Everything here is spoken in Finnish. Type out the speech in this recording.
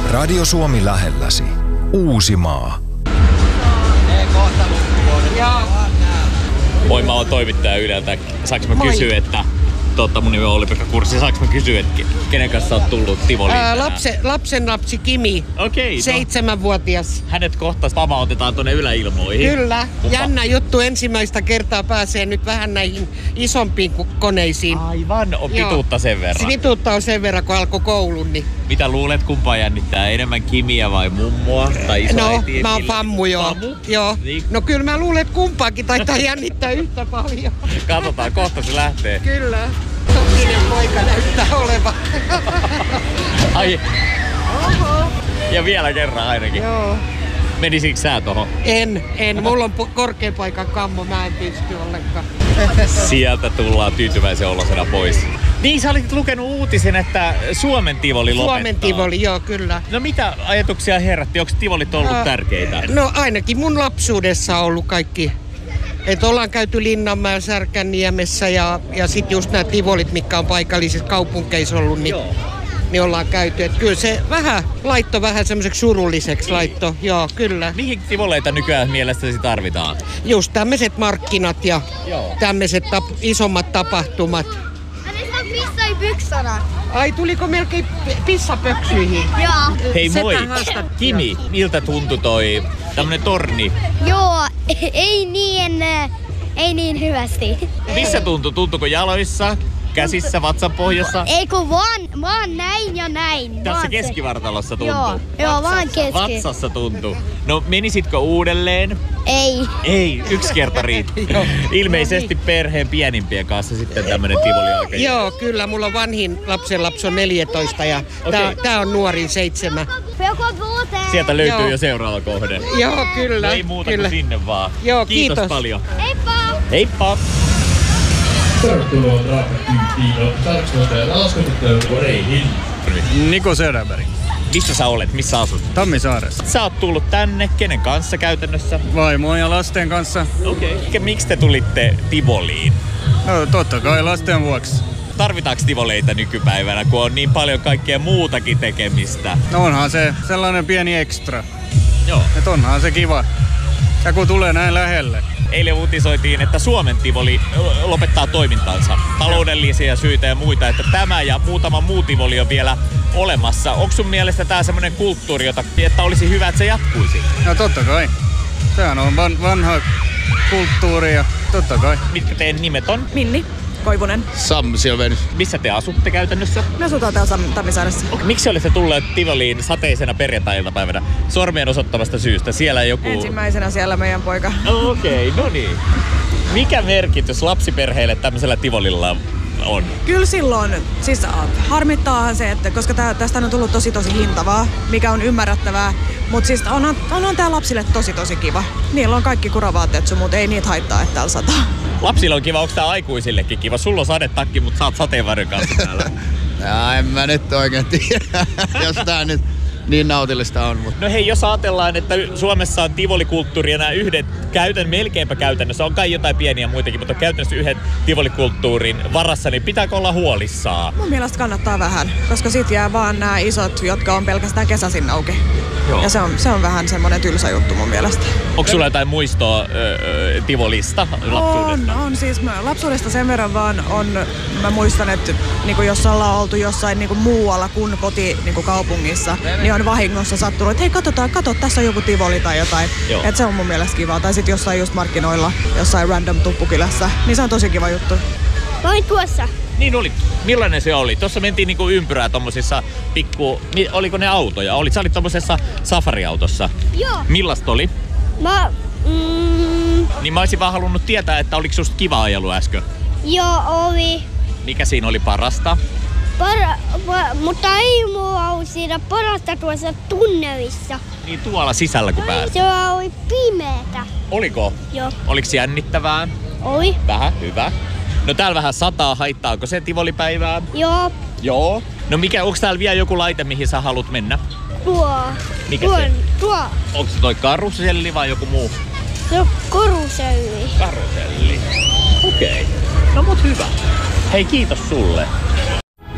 Radio Suomi lähelläsi. Uusimaa. Moi, mä oon toimittaja Yleltä. Saanko mä kysyä, että mun nimi on Olli-Pekka Kurssi. Saanko mä kysyä, että kenen kanssa oot tullut Tivoliin? Lapsen lapsi Kimi, Okei, 7-vuotias. Hänet kohta pamautetaan tuonne yläilmoihin. Kyllä. Jännä juttu. Ensimmäistä kertaa pääsee nyt vähän näihin isompiin koneisiin. Aivan, on pituutta sen verran. Pituutta on sen verran, kun alkoi koulun. Niin. Mitä luulet, kumpaa jännittää enemmän, Kimiä vai mummoa? Tai isoäitiä? Mä oon fammu, joo. Fammu? Joo. Niin. No kyllä mä luulen, että kumpaakin taitaa jännittää yhtä paljon. Katsotaan, kohta se lähtee. Kyllä. Tokinen poika näyttää olevan. Ai. Oho. Ja vielä kerran ainakin. Joo. Menisikö sä tohon? En. Mulla on korkean paikan kammo, mä en pysty ollenkaan. Sieltä tullaan tyytyväisen olosena pois. Niin, sä olit lukenut uutisen, että Suomen Tivoli lopettaa. Suomen Tivoli, joo, kyllä. No mitä ajatuksia herätti? Onko Tivolit ollut tärkeitä? No ainakin mun lapsuudessa on ollut kaikki. Että ollaan käyty Linnanmäellä, Särkänniemessä ja sit just nämä Tivolit, mitkä on paikallisissa kaupunkeissa ollut, niin ollaan käyty. Et kyllä se laittoi vähän semmoiseksi surulliseksi laitto, joo, kyllä. Mihin Tivoleita nykyään mielestäsi tarvitaan? Just tämmöiset markkinat ja tämmöiset isommat tapahtumat. Pissai pyksana. Ai, tuliko melkein pissapöksyihin? Joo. Hei moi, Kimi, miltä tuntui toi tämmönen torni? Joo, ei niin hyvästi. Missä tuntui? Tuntuiko jaloissa? Käsissä, vatsanpohjassa? Ei kun vaan näin ja näin. Tässä keskivartalossa tuntuu? Joo, vaan keski. Vatsassa tuntuu. No menisitkö uudelleen? Ei, yksi kerta riitti. Ilmeisesti perheen pienimpien kanssa sitten tämmönen Tivoli-aika. Joo, kyllä. Mulla on vanhin lapsenlapsi on 14 ja tää on nuorin 7. Sieltä löytyy jo seuraava kohde. Joo, kyllä. No ei muuta kuin sinne vaan. Joo, kiitos paljon. Heippa! Heippa! Tervetuloa Draakakyytiin. Tarkastustajat laskutettureihin. Niko Söderberg. Missä sä olet? Missä asut? Tammisaaressa. Sä oot tullut tänne. Kenen kanssa käytännössä? Vaimoon ja lasten kanssa. Okei. Miksi te tulitte Tivoliin? No totta kai lasten vuoksi. Tarvitaanko Tivoleita nykypäivänä, kun on niin paljon kaikkea muutakin tekemistä? No onhan se sellainen pieni ekstra. Joo. Et onhan se kiva. Ja kun tulee näin lähelle. Eilen uutisoitiin, että Suomen Tivoli lopettaa toimintansa. Taloudellisia syitä ja muita, että tämä ja muutama muu Tivoli on vielä olemassa. Onko sun mielestä tää semmonen kulttuuri, että olisi hyvä, että se jatkuisi? No totta kai. Sehän on vanha kulttuuri ja totta kai. Mitkä teidän nimet on? Minni Koivunen. Sam Silvenys. Missä te asutte käytännössä? Me asutaan täällä Tammisaaressa. Miksi olette tulleet Tivoliin sateisena perjantai-iltapäivänä sormien osoittavasta syystä? Siellä joku... Ensimmäisenä siellä meidän poika. Okei, no niin. Mikä merkitys lapsiperheille tämmöisellä Tivolilla on? Kyllä silloin. Siis harmittaahan se, että koska tästä on tullut tosi hintavaa, mikä on ymmärrettävää. Mutta siis onhan tää lapsille tosi kiva. Niillä on kaikki kuravaatteet mutta ei niitä haittaa, että täällä sataa. Lapsilla on kiva, onko tää aikuisillekin kiva? Sulla on sadetakki, mutta sä oot sateenvarjon kanssa täällä. En mä nyt oikein tiedä, jos tää nyt niin nautillista on. Mutta. No hei, jos ajatellaan, että Suomessa on tivolikulttuuri ja nämä yhdet melkeinpä käytännössä, on kai jotain pieniä muitakin, mutta käytännössä yhden tivolikulttuurin varassa, niin pitääkö olla huolissaan? Mun mielestä kannattaa vähän, koska sit jää vaan nämä isot, jotka on pelkästään kesäisin auki. Joo. Ja se on vähän semmonen tylsä juttu mun mielestä. Onko sulla jotain muistoa Tivolista lapsuudesta? On siis lapsuudesta sen verran vaan mä muistan, että niinku jos ollaan oltu jossain niinku muualla kuin kaupungissa, niin on vahingossa sattunut, että hei kato, tässä on joku Tivoli tai jotain. Että se on mun mielestä kiva. Tai sitten jossain just markkinoilla, jossain random tuppukylässä, niin se on tosi kiva juttu. Mä olin tuossa. Niin oli. Millainen se oli? Tuossa mentiin niinku ympyrää tommosissa oliko ne autoja? Sä olit tommosessa safariautossa. Joo. Millaista oli? Niin mä olisin vaan halunnut tietää, että oliko susta kiva ajelu äsken? Joo, oli. Mikä siinä oli parasta? Mutta ei mua ole siinä parasta tuossa tunnelissa. Niin tuolla sisällä kun pääsit. Se oli pimeätä. Oliko? Joo. Oliko jännittävää? Oli. Vähän, hyvä. No täällä vähän sataa, haittaako se Tivolipäivää? Joo. Joo. No onko täällä vielä joku laite, mihin sä haluat mennä? Tuo. Mikä se? Tuo. Onko se toi karuselli vai joku muu? Se on karuselli. Karuselli. Okei. No mut hyvä. Hei, kiitos sulle.